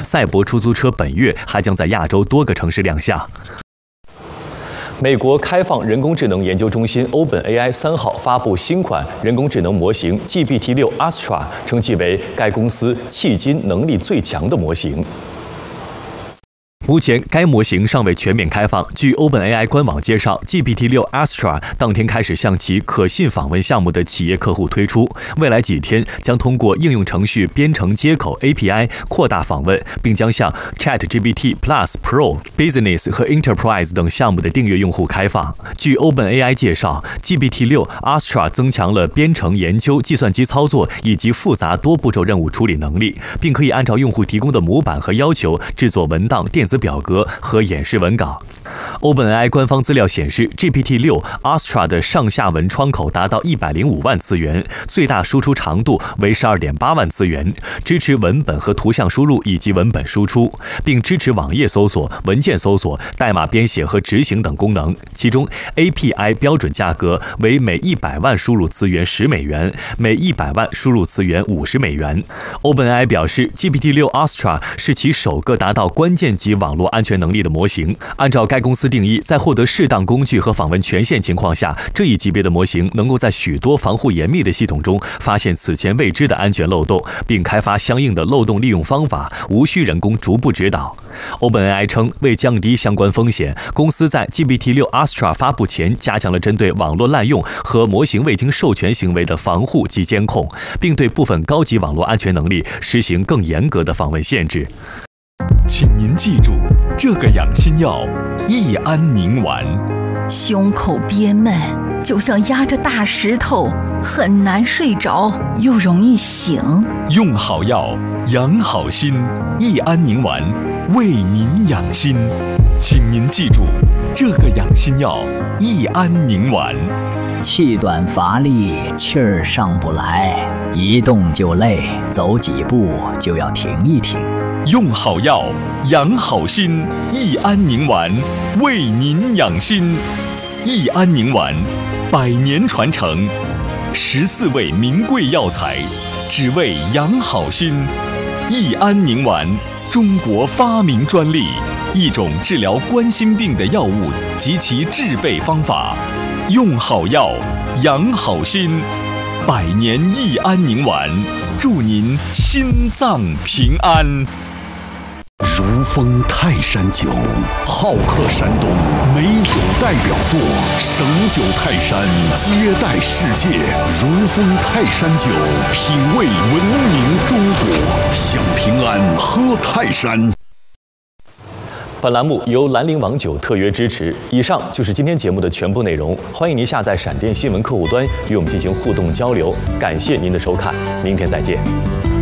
赛博出租车本月还将在亚洲多个城市亮相。美国开放人工智能研究中心 OpenAI 3号发布新款人工智能模型 GPT-6 Astra， 称其为该公司迄今能力最强的模型。目前，该模型尚未全面开放。据 OpenAI 官网介绍 ，GPT-6 Astra 当天开始向其可信访问项目的企业客户推出，未来几天将通过应用程序编程接口 API 扩大访问，并将向 ChatGPT Plus、Pro、Business 和 Enterprise 等项目的订阅用户开放。据 OpenAI 介绍 ，GPT-6 Astra 增强了编程研究、计算机操作以及复杂多步骤任务处理能力，并可以按照用户提供的模板和要求制作文档、电子表格和演示文稿。OpenAI 官方资料显示 ，GPT-6 Astra 的上下文窗口达到105万词元，最大输出长度为12.8万词元，支持文本和图像输入以及文本输出，并支持网页搜索、文件搜索、代码编写和执行等功能。其中 API 标准价格为每100万输入词元10美元，每100万输入词元50美元。OpenAI 表示 ，GPT-6 Astra 是其首个达到关键级网络安全能力的模型。按照该公司定义，在获得适当工具和访问权限情况下，这一级别的模型能够在许多防护严密的系统中发现此前未知的安全漏洞，并开发相应的漏洞利用方法，无需人工逐步指导。OpenAI 称，为降低相关风险，公司在 GPT-6 Astra 发布前加强了针对网络滥用和模型未经授权行为的防护及监控，并对部分高级网络安全能力实行更严格的访问限制。 请您记住，这个养心药益安宁丸。 胸口憋闷，就像压着大石头，很难睡着，又容易醒。 用好药，养好心，益安宁丸为您养心。请您记住，这个养心药益安宁丸。 气短乏力，气儿上不来，一动就累，走几步就要停一停。 用好药，养好心，益安宁丸为您养心。益安宁丸100年传承，14味名贵药材，只为养好心。益安宁丸，中国发明专利，一种治疗冠心病的药物及其制备方法。用好药，养好心，100年益安宁丸，祝您心脏平安。 如风泰山酒，好客山东美酒代表作，省酒泰山接待世界。如风泰山酒，品味文明中国，享平安，喝泰山。 本栏目由兰陵王酒特约支持。以上就是今天节目的全部内容，欢迎您下载闪电新闻客户端与我们进行互动交流。感谢您的收看，明天再见。